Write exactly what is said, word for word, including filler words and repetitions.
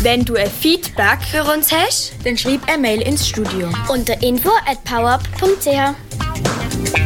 Wenn du ein Feedback für uns hast, dann schreib eine Mail ins Studio. Unter info at powerup punkt c h.